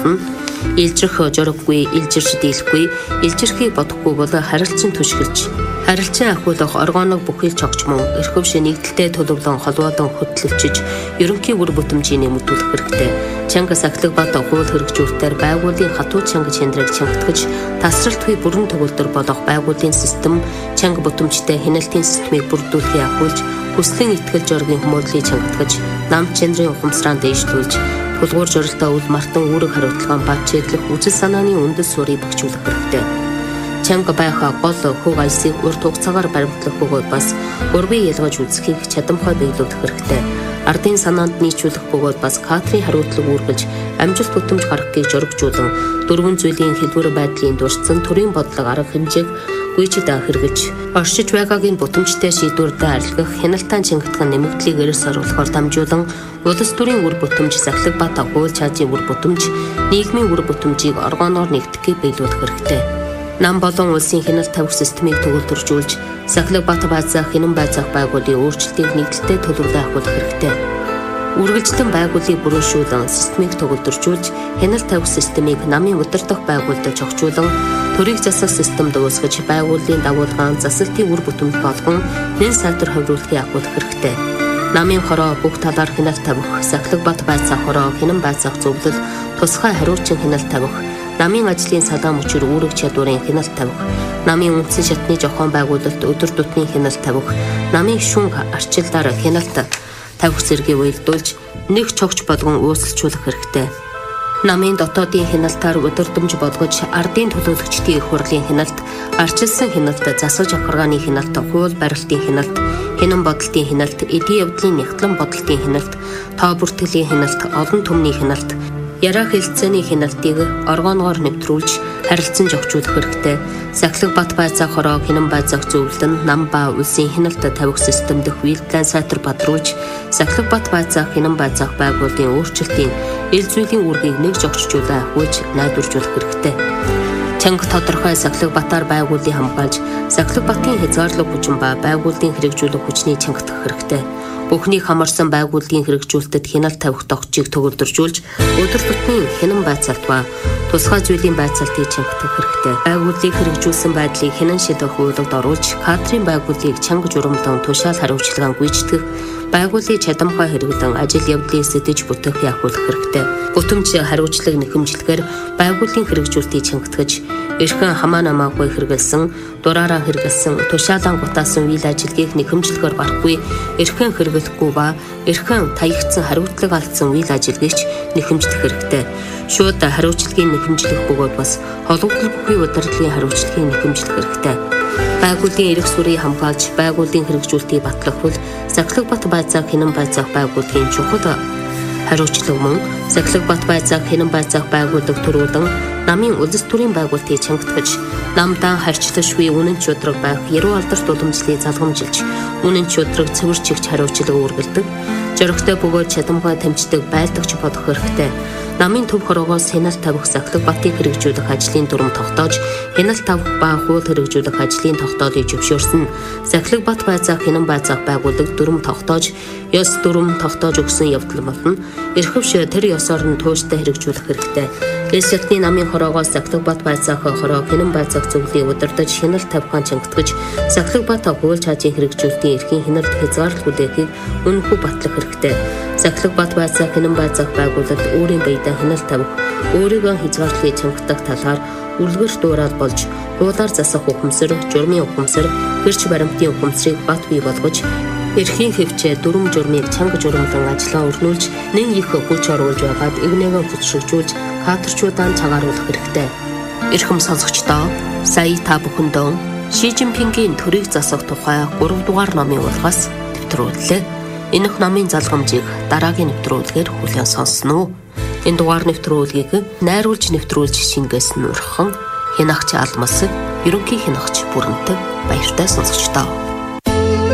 болно. Илжрэх жороггүй, илжирч дийлэхгүй, илжирхийг бодохгүй бол харилцан түшгэлж, харилцан ахиулах оргоног бүхэл чогч мөн эрхэв шинэгдэлтэй төлөвлөн холбоодан хөтлөвчж, ерөнхий үр бүтэмжийг нэмэгдүүлэх хэрэгтэй. Чанга сахилга бат хууль хэрэгжүүлэлтээр байгууллагын хатуу чанга чандрыг чангатгаж, тасралтгүй бүрэн төгөлдөр болох байгууллагын систем, чанга бүтэмжтэй хяналтын системийг бүрдүүлэхийг ахиулж, хүслийн итгэл жоргийн хүмүүрлийг чангатгаж, нам чандрын ухамсараа дээшлүүлж, тулгуур жорилтоо үл мартан үүрэг хариуцлагын бачиглах үзэл санааны үндэс сурыг багжуулах хэрэгтэй. Чанга байхаа гол хөг аясыг урт хугацаагаар баримтлах бөгөөд бас урвыг ялгаж үзэхийг чадамжтай биелүүлэх хэрэгтэй. Ардын санаанд нийцүүлэх бөгөөд бас кадрын хариуцлага үүргэж амжилт бүтэмж гаргахыг жорогжуулан дөрвөн зүйлийн хэлбэр байдлын дурдсан төрийн бодлого арга хэмжээг гүйцэд хэрэгж оршиж байгаагийн бүтэмжтэй шийдвэртэй арилгах хяналтаа чангатгах нэмэгдлийг эрс оруулахаар дамжуулан улс төрийн үр бүтэмж сахилга бат хууль чаажийн үр бүтэмж нийгмийн үр бүтэмжийг оргоноор нэгтгэхийг биелүүлэх хэрэгтэй. Нам болон улсын хяналт тавих системийг төгөлдржүүлж сахилга бат байцаах хянан байцаах байгууллагын өөрчлөлтийг нэгдэлтэй төлөвлөлөө ахиулах хэрэгтэй. Үргэлжлэн байгууллагыг бүрөөшүүлэн системийг төгөлдржүүлж хяналт тавих системийг намын удирдах байгууллагад чогчуулан төрийг засах системд уусгаж байгууллагын дагуулгаан засалтын үр бүтэмж болгон нэн сайтар хувирлахыг ахиулах хэрэгтэй. Намын хороо бүх талаар хяналт тавих, сахилга бат байцаах хороо хянан байцаах зөвлөл, тусгай хариуцсан хяналт тавих, намын ажлын салаа мөчөр үүрэг чадварын хяналт тавих, намын үндсэн шатны зохион байгуулалт өдөр тутмын хяналт тавих, намын шүүн арчилдаар хяналт тавих зэргийг уялдуулж нэг чогч болгон uusilжуулах хэрэгтэй. Намын дотоодын хяналтаар удирдамж болгож ардын төлөөлөгчдийн их хурлын хяналт, арчилсан хяналт, засаж авахргааны хяналт, хууль барилтын хяналт, хянан бодлтын хяналт, эдийн явдлын нягтлан бодлтын хяналт, тоо бүртгэлийн хяналт, олон түмний хяналт, яраа хэлцээний хяналтыг оргооноор нэвтрүүлж харилцан зохицуулах хэрэгтэй. Сахилга бат байцаах хороо хянан байцаах зөвлөлн нам ба улсын хяналт тавих систем дэх үйлдэлэн сайтар бадруулж сахилга бат байцаах хянан байцаах байгууллагын өөрчлөлтийн ил зүйлийн үүргийг нэг зохицуулан ахиулж найдваржуулах хэрэгтэй. Чанга тодорхой сахилга батаар байгууллагыг хамгаалж сахилга батын хязгаарлаг хүчин ба байгууллагын хэрэгжүүлэх хүчний чангатах хэрэгтэй. Бүхнийг хамарсан байгууллагын хэрэгжүүлэлтэд хяналт тавих тогтчийг төгөлдржүүлж өдөр тутмын хянан байцаалт ба тусгай зүйлийн байцаалтыг чангатах хэрэгтэй. Байгууллагыг хэрэгжүүлсэн байдлыг хянан шийдэх хуулиуд оруулж кадрын байгууллагыг чанга журамлан тушаал хариуцлагаан гүйцэтгэх, байгууллагын чадамжтай хэрэглэн ажил явдлыг сэтэж бүтээх явуулах хэрэгтэй. Бүтэмж хариуцлага нэхэмжлэгээр байгууллагын хэрэгжүүлэлтийг чангатгаж эрхэн хамаа намаагүй хэрэгэлсэн, дураараа хэрэгэлсэн, тушаалан гутаасан үйл ажиллагааг нэхэмжлэгээр барахгүй, эрхэн хэрэглэхгүй ба эрхэн таягдсан хариуцлага алдсан үйл ажиллагаач нэхэмжлэх хэрэгтэй. Шууд хариуцлагын нэхэмжлэх бөгөөд бас холбогдол бүхий удирдлагын хариуцлагын нэхэмжлэх хэрэгтэй. Байгууллагын эрх сүрийг хамгаалж байгууллагын хэрэгжүүлэлтийг батлахвал сахилга бат байцаах хянан байцаах байгууллагын чухал хариуцлага мөн сахилга бат байцаах хянан байцаах байгууллага төрүүлэн намын улс төрийн байгуулалтыг чангатгаж намдаа харьцлагшгүй үнэн чудраг байх яруу алдарт уламжлалыг залгамжилж үнэн чудраг цэвэр чигч хариуцлага үргэлдэг зоригтой бөгөөд чадамжтай тамчдаг байлдагч бодох хэрэгтэй. Намын төв хороогоос хяналт тавих сахилга батыг хэрэгжүүлэх ажлын дүрм тогтоож хяналт тавих ба хууль хэрэгжүүлэх ажлын тогтоолыг зөвшөөрсөн. Сахилга бат байцаах хянан байцаах байгууллага дүрм тогтоож ёс дүрм тогтоож өгсөн явдал болно. Эрхэвш тэр ёсоор нь тууштай хэрэгжүүлэх хэрэгтэй. Эс шатны намын хороогоос сахилга бат байцаах хороо хянан байцаах зөвлөлийг удирдах хяналт тавихын чангатгаж сахилга бат хууль чаажийн хэрэгжүүлэлтийн эрхийн хяналт хязгаарлалт хүлээхийг үнэнхүү батлах хэрэгтэй. Сахилга бат байцаах хянан байцаах байгууллагад өөрийн баядаа хяналт тавих, өөрийгөө хязгаарлалыг чангатах талаар үлгэр дуурайл болж хуулиар засах ухамсар, журмын ухамсар, гэрч баримтын ухамсарыг бат бий болгож эрхийн хөвчөө дүрм журмыг чанга журамлан ажиллаа өрнүүлж нэн их хүч оруулж байгаад игнэгээ хөтшөжүүлж кадрчуудаа цагааруулах хэрэгтэй. Эрхэм сонсогчдоо, сая та бүхэндөө Ши Жинпингийн төрийг засах тухай 3 дугаар номын улгаас нэвтрүүллээ. Энэ номын залгамжийг дараагийн нэвтрүүлгээр хүлээн сонсноо. Энэ дугаар нэвтрүүлгийг найруулж нэвтрүүлж шингээс нурхан хянагч алмас ерөнхий хянагч бүрэнтэй баяртай сонсогчдоо.